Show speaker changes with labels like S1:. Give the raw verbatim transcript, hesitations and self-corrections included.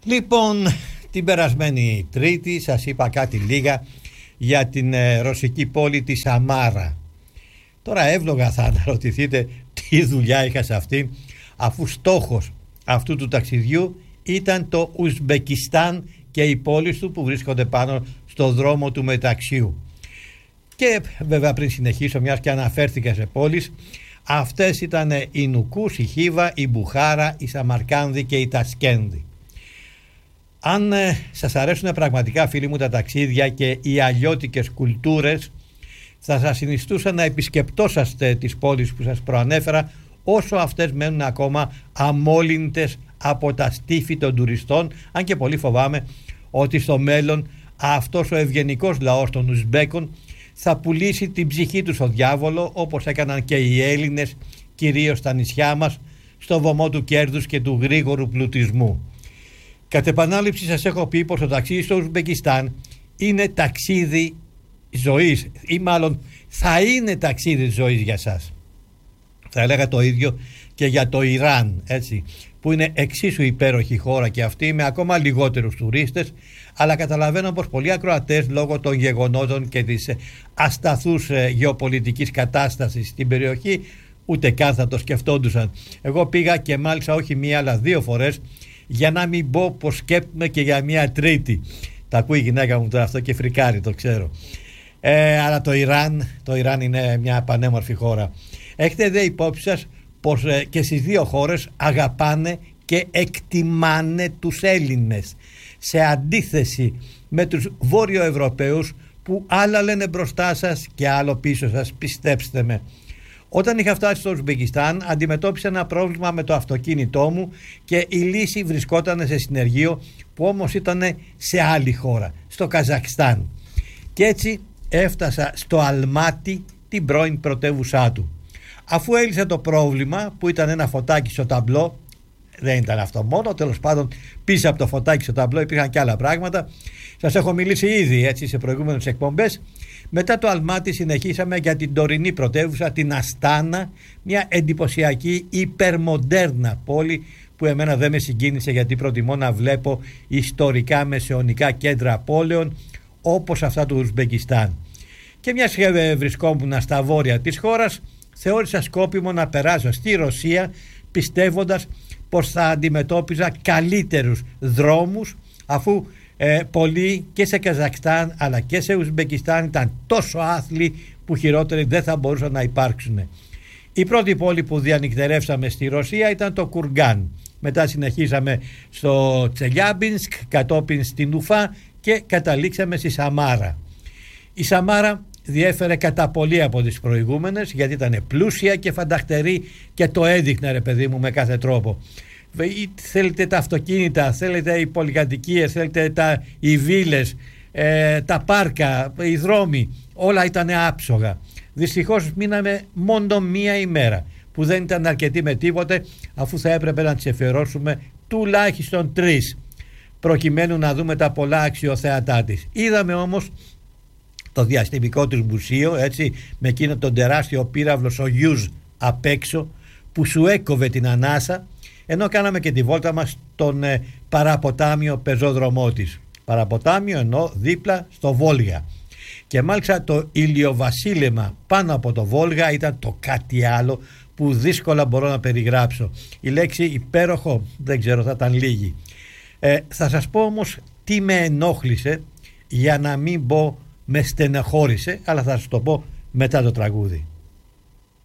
S1: Λοιπόν, την περασμένη Τρίτη σας είπα κάτι λίγα για την ε, ρωσική πόλη της Σαμάρα. Τώρα εύλογα θα αναρωτηθείτε τι δουλειά είχα σε αυτή, αφού στόχος αυτού του ταξιδιού ήταν το Ουσμπεκιστάν και οι πόλεις του που βρίσκονται πάνω στο δρόμο του μεταξιού. Και βέβαια, πριν συνεχίσω, μιας και αναφέρθηκα σε πόλεις, αυτές ήταν η Νουκούς, η Χίβα, η Μπουχάρα, η Σαμαρκάνδη και η Τασκένδη. Αν ε, σας αρέσουν πραγματικά, φίλοι μου, τα ταξίδια και οι αλλιώτικες κουλτούρες, θα σας συνιστούσα να επισκεπτόσαστε τις πόλεις που σας προανέφερα, όσο αυτές μένουν ακόμα αμόλυντες από τα στήφη των τουριστών, αν και πολύ φοβάμαι ότι στο μέλλον αυτός ο ευγενικός λαός των Ουσμπέκων θα πουλήσει την ψυχή του στο διάβολο, όπως έκαναν και οι Έλληνες, κυρίως στα νησιά μας, στο βωμό του κέρδους και του γρήγορου πλουτισμού. Κατ' επανάληψη σας έχω πει πως το ταξίδι στο Ουσμπεκιστάν είναι ταξίδι ζωής, ή μάλλον θα είναι ταξίδι ζωής για σας. Θα έλεγα το ίδιο και για το Ιράν, έτσι, που είναι εξίσου υπέροχη χώρα και αυτή, με ακόμα λιγότερους τουρίστες, αλλά καταλαβαίνω πως πολλοί ακροατές, λόγω των γεγονότων και της ασταθούς γεωπολιτικής κατάστασης στην περιοχή, ούτε καν θα το σκεφτόντουσαν. Εγώ πήγα, και μάλιστα όχι μία αλλά δύο φορές, για να μην πω πως σκέπτομαι και για μία τρίτη. Τα ακούει η γυναίκα μου τώρα αυτό και φρικάρει, το ξέρω. Ε, αλλά το Ιράν, το Ιράν είναι μια πανέμορφη χώρα. Έχετε δε υπόψη σας πως ε, και στις δύο χώρες αγαπάνε και εκτιμάνε τους Έλληνες, σε αντίθεση με τους Βόρειο Ευρωπαίους που άλλα λένε μπροστά σας και άλλο πίσω σας, πιστέψτε με. Όταν είχα φτάσει στο Ουσμπεκιστάν, αντιμετώπισα ένα πρόβλημα με το αυτοκίνητό μου και η λύση βρισκόταν σε συνεργείο που όμως ήταν σε άλλη χώρα, στο Καζακστάν. Και έτσι έφτασα στο Αλμάτι, την πρώην πρωτεύουσά του. Αφού έλυσα το πρόβλημα, που ήταν ένα φωτάκι στο ταμπλό, δεν ήταν αυτό μόνο, τέλος πάντων πίσω από το φωτάκι στο ταμπλό υπήρχαν και άλλα πράγματα, σας έχω μιλήσει ήδη έτσι σε προηγούμενες εκπομπές. Μετά το Αλμάτι συνεχίσαμε για την τωρινή πρωτεύουσα, την Αστάνα, μια εντυπωσιακή υπερμοντέρνα πόλη που εμένα δεν με συγκίνησε, γιατί προτιμώ να βλέπω ιστορικά μεσαιωνικά κέντρα πόλεων όπως αυτά του Ουσμπεκιστάν. Και μιας και βρισκόμουν στα βόρεια της χώρας, θεώρησα σκόπιμο να περάσω στη Ρωσία, πιστεύοντας πως θα αντιμετώπιζα καλύτερους δρόμους, αφού ε, πολλοί και σε Καζακστάν αλλά και σε Ουσμπεκιστάν ήταν τόσο άθλοι που χειρότεροι δεν θα μπορούσαν να υπάρξουν. Η πρώτη πόλη που διανυκτερεύσαμε στη Ρωσία ήταν το Κουργκάν. Μετά συνεχίσαμε στο Τσελιάμπινσκ, κατόπιν στην Ουφά και καταλήξαμε στη Σαμάρα. Η Σαμάρα διέφερε κατά πολύ από τις προηγούμενες, γιατί ήταν πλούσια και φανταχτερή και το έδειχνε, ρε παιδί μου, με κάθε τρόπο. Θέλετε τα αυτοκίνητα, θέλετε οι πολυκατοικίες, θέλετε τα, οι βίλες, ε, τα πάρκα, οι δρόμοι, όλα ήταν άψογα. Δυστυχώς μείναμε μόνο μία ημέρα, που δεν ήταν αρκετή με τίποτε, αφού θα έπρεπε να τις εφιερώσουμε τουλάχιστον τρεις, προκειμένου να δούμε τα πολλά αξιοθέατά της. Είδαμε όμως το διαστημικό τους μουσείο, έτσι, με εκείνο τον τεράστιο πύραυλο Σογιούζ απ' έξω που σου έκοβε την ανάσα, ενώ κάναμε και τη βόλτα μας στον ε, παραποτάμιο πεζόδρομό της. Παραποτάμιο ενώ δίπλα στο Βόλγα. Και μάλιστα το ηλιοβασίλεμα πάνω από το Βόλγα ήταν το κάτι άλλο που δύσκολα μπορώ να περιγράψω. Η λέξη υπέροχο δεν ξέρω, θα ήταν λίγη. Ε, θα σας πω όμως τι με ενόχλησε, για να μην πω με στεναχώρησε, αλλά θα σας το πω μετά το τραγούδι.